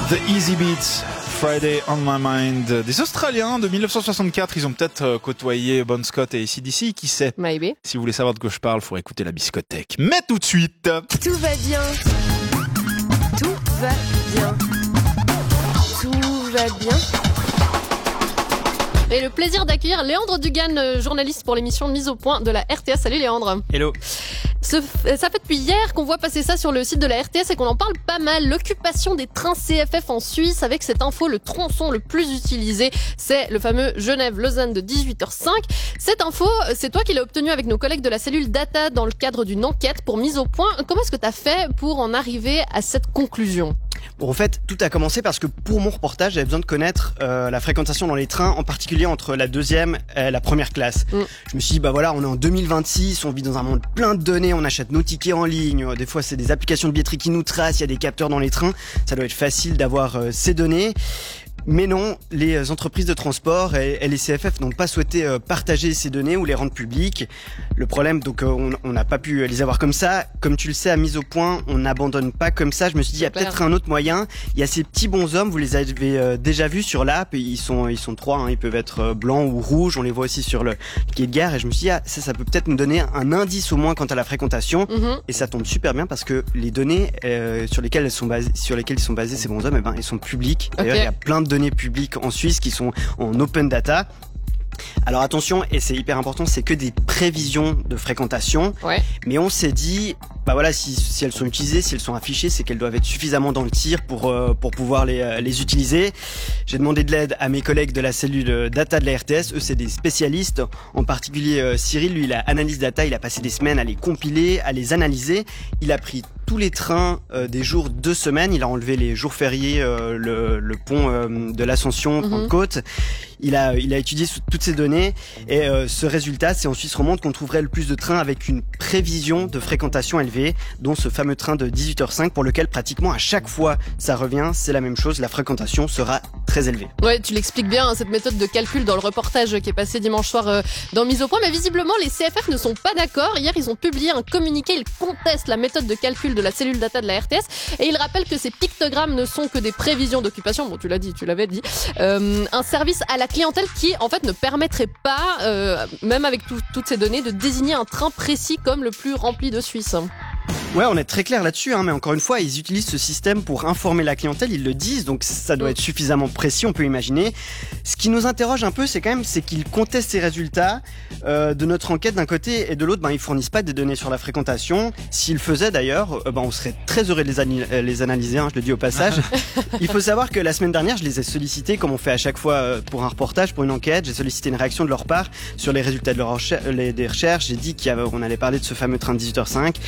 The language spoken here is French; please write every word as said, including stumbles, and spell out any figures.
The Easy Beats, Friday on My Mind. Des Australiens de dix-neuf cent soixante-quatre, ils ont peut-être côtoyé Bon Scott et A C D C, qui sait. Maybe. Si vous voulez savoir de quoi je parle, il faut écouter la biscothèque. Mais tout de suite. Tout va bien. Tout va bien. Tout va bien. Et le plaisir d'accueillir Léandre Dugan, journaliste pour l'émission Mise au Point de la R T S. Salut Léandre. Hello. Ce, ça fait depuis hier qu'on voit passer ça sur le site de la R T S et qu'on en parle pas mal. L'occupation des trains C F F en Suisse, avec cette info, le tronçon le plus utilisé, c'est le fameux Genève-Lausanne de dix-huit heures cinq. Cette info, c'est toi qui l'as obtenue avec nos collègues de la cellule Data dans le cadre d'une enquête pour Mise au Point. Comment est-ce que tu as fait pour en arriver à cette conclusion ? Bon, en fait, tout a commencé parce que pour mon reportage, j'avais besoin de connaître euh, la fréquentation dans les trains, en particulier entre la deuxième et la première classe. Mm. Je me suis dit, bah voilà, on est en deux mille vingt-six, on vit dans un monde plein de données, on achète nos tickets en ligne, des fois c'est des applications de billetterie qui nous tracent, il y a des capteurs dans les trains, ça doit être facile d'avoir euh, ces données. Mais non, les entreprises de transport et les C F F n'ont pas souhaité partager ces données ou les rendre publiques. Le problème, donc, on n'a pas pu les avoir comme ça. Comme tu le sais, à Mise au Point, on n'abandonne pas comme ça. Je me suis dit, il y a peut-être un autre moyen. Il y a ces petits bonshommes, vous les avez déjà vus sur l'app. Ils sont, ils sont trois, hein. Ils peuvent être blancs ou rouges. On les voit aussi sur le quai de gare. Et je me suis dit, ah, ça, ça peut peut-être nous donner un indice au moins quant à la fréquentation. Mm-hmm. Et ça tombe super bien parce que les données euh, sur lesquelles elles sont basées, sur lesquelles ils sont basés ces bonshommes, eh ben, ils sont publics. D'ailleurs, okay. Il y a plein de données publiques en Suisse qui sont en open data. Alors attention, et c'est hyper important, c'est que des prévisions de fréquentation. Ouais. Mais on s'est dit, bah voilà, si, si elles sont utilisées, si elles sont affichées, c'est qu'elles doivent être suffisamment dans le tir pour euh, pour pouvoir les les utiliser. J'ai demandé de l'aide à mes collègues de la cellule data de la R T S. Eux, c'est des spécialistes. En particulier euh, Cyril, lui, il a analyse data. Il a passé des semaines à les compiler, à les analyser. Il a pris tous les trains euh, des jours de semaine. Il a enlevé les jours fériés, euh, le, le pont euh, de l'Ascension, mm-hmm. Pentecôte. Il a, il a étudié toutes ces données et euh, ce résultat, c'est en Suisse romande qu'on trouverait le plus de trains avec une prévision de fréquentation élevée, dont ce fameux train de dix-huit heures cinq pour lequel pratiquement à chaque fois ça revient, c'est la même chose, la fréquentation sera très élevée. Ouais, tu l'expliques bien, hein, cette méthode de calcul dans le reportage qui est passé dimanche soir euh, dans Mise au Point, mais visiblement les C F F ne sont pas d'accord. Hier, ils ont publié un communiqué, ils contestent la méthode de calcul de la cellule data de la R T S et ils rappellent que ces pictogrammes ne sont que des prévisions d'occupation. Bon, tu l'as dit, tu l'avais dit. Euh, un service à la clientèle qui, en fait, ne permettrait pas, euh, même avec tout, toutes ces données, de désigner un train précis comme le plus rempli de Suisse. Ouais, on est très clair là-dessus, hein, mais encore une fois, ils utilisent ce système pour informer la clientèle, ils le disent, donc ça doit être suffisamment précis, on peut imaginer. Ce qui nous interroge un peu, c'est quand même, c'est qu'ils contestent ces résultats euh, de notre enquête d'un côté, et de l'autre, ben, ils fournissent pas des données sur la fréquentation. S'ils le faisaient d'ailleurs, euh, ben, on serait très heureux de les, ani- les analyser, hein, je le dis au passage. Il faut savoir que la semaine dernière, je les ai sollicités, comme on fait à chaque fois euh, pour un reportage, pour une enquête, j'ai sollicité une réaction de leur part sur les résultats de leur recher- les, des recherches, j'ai dit qu'on allait parler de ce fameux train de dix-huit heures cinq.